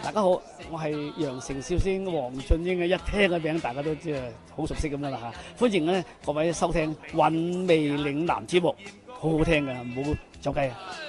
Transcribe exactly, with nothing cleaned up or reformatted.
大家好，我係羊城笑星黃俊英嘅，一聽個名大家都知係好熟悉咁樣啦嚇。歡迎咧各位收聽《韻味嶺南》節目，好好聽㗎，唔好走雞啊！